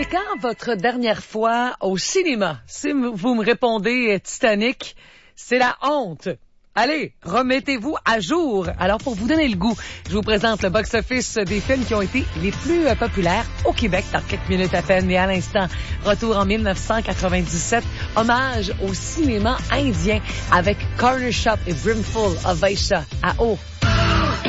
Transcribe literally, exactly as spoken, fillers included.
quand votre dernière fois au cinéma? Si vous me répondez Titanic, c'est la honte. Allez, remettez-vous à jour. Alors, pour vous donner le goût, je vous présente le box-office des films qui ont été les plus euh, populaires au Québec dans quelques minutes à peine. Mais à l'instant, retour en dix-neuf cent quatre-vingt-dix-sept, hommage au cinéma indien avec Corner Shop et Brimful of Aisha à haut